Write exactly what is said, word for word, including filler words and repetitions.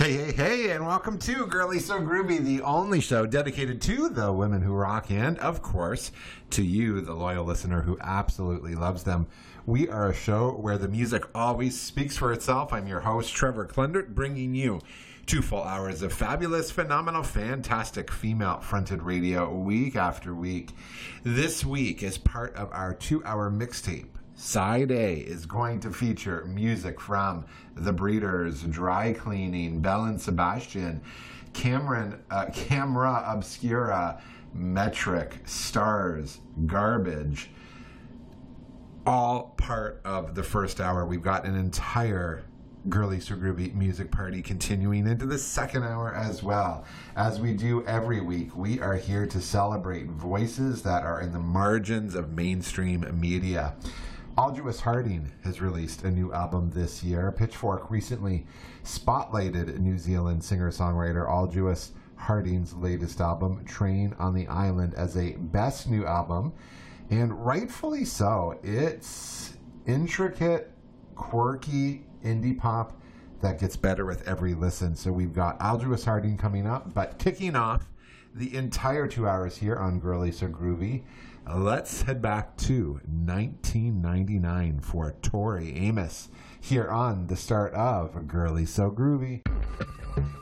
Hey, hey, hey, and welcome to Girly So Groovy, the only show dedicated to the women who rock and, of course, to you, the loyal listener who absolutely loves them. We are a show where the music always speaks for itself. I'm your host, Trevor Klendert, bringing you two full hours of fabulous, phenomenal, fantastic female-fronted radio week after week. This week is part of our two-hour mixtape. Side A is going to feature music from The Breeders, Dry Cleaning, Belle and Sebastian, Cameron, uh, Camera Obscura, Metric, Stars, Garbage. All part of the first hour. We've got an entire Girly So Groovy music party continuing into the second hour as well. As we do every week, we are here to celebrate voices that are in the margins of mainstream media. Aldous Harding has released a new album this year. Pitchfork recently spotlighted New Zealand singer-songwriter Aldous Harding's latest album, Train on the Island, as a best new album, and rightfully so. It's intricate, quirky indie pop that gets better with every listen. So we've got Aldous Harding coming up, but kicking off the entire two hours here on Girly So Groovy, let's head back to nineteen ninety-nine for Tori Amos here on the start of Girly So Groovy.